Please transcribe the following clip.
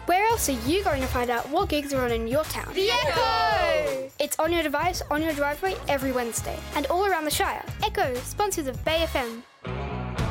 Where else are you going to find out what gigs are on in your town? The Echo! It's on your device, on your driveway every Wednesday, and all around the Shire. Echo, sponsors of Bay FM.